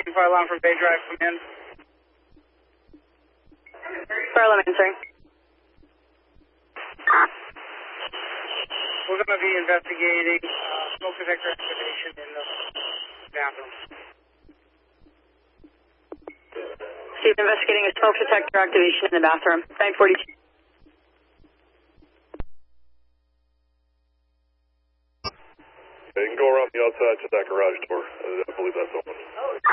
Fire alarm from Bay Drive, come in. Fire alarm answering. We're going to be investigating smoke detector activation in the bathroom. Steve, investigating a smoke detector activation in the bathroom. 942. You can go around the outside to that garage door. I believe that's open.